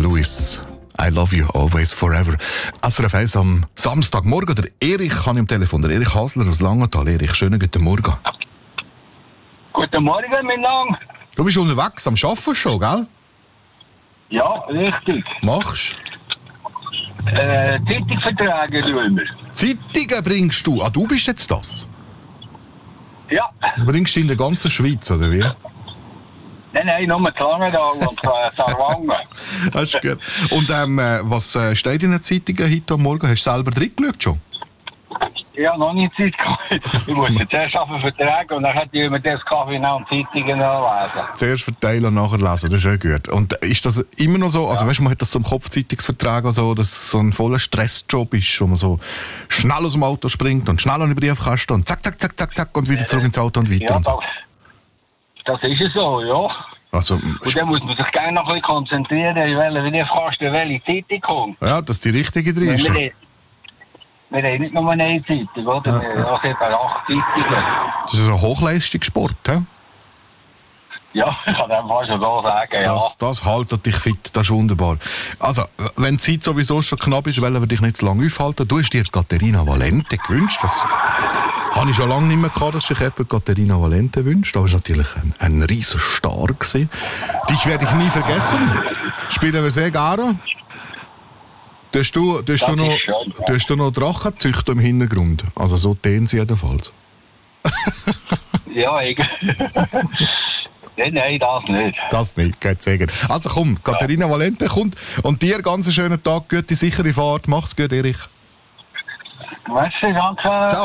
Lewis. I love you always forever. SRF 1 am Samstagmorgen. Der Erich kann im Telefon. Der Erich Hasler aus Langenthal. Erich, schönen guten Morgen. Guten Morgen, mein Name. Du bist unterwegs, am Arbeiten schon, gell? Ja, richtig. Machst? Zeitungsverträge tun wir. Zeitungen bringst du? Ah, du bist jetzt das? Ja. Bringst du in der ganzen Schweiz, oder wie? Nein, nur zu Langenthal und Sarwangen. Das ist gut. Und was steht in den Zeitungen heute am Morgen? Hast du selber drin geschaut schon? Ja, noch nicht Zeit gehabt. Ich muss jetzt erst Verträge und dann hätte ich mir das Kaffee und Zeitungen lesen. Zuerst verteilen und nachher lesen, das ist auch gut. Und ist das immer noch so, also weißt du, man hat das so im Kopf, Zeitungsvertrag oder so, dass es so ein voller Stressjob ist, wo man so schnell aus dem Auto springt und schnell an den Briefkasten und zack, zack, zack, zack, zack und wieder zurück ins Auto und weiter. Ja, und so. das ist es so, ja. Also, Und dann muss man sich gerne noch ein bisschen konzentrieren, welche Zeitung kommt. ja, dass die richtige drin ist. Wir haben nicht nur eine Zeitung, oder? Wir haben auch etwa 8 Zeitungen. Das ist ein Hochleistungssport, hä? Ja, ich kann dem fast schon so sagen, ja. Das haltet dich fit, das ist wunderbar. Also, wenn die Zeit sowieso schon knapp ist, wollen wir dich nicht zu lange aufhalten. Du hast dir Caterina Valente gewünscht. Das habe ich schon lange nicht mehr gehabt, dass sich jemand Caterina Valente wünscht. Da war natürlich ein riesen Star gewesen. Dich werde ich nie vergessen. Spielen wir sehr gerne. Du hast du noch Drachenzüchter im Hintergrund? Also so tönen sie jedenfalls. Ja, eigentlich. Nein, das nicht. Das nicht, geht sagen. Also komm, Caterina Valente kommt und dir ganz einen schönen Tag, gute, sichere Fahrt. Mach's gut, Erich. Merci, danke. Ciao.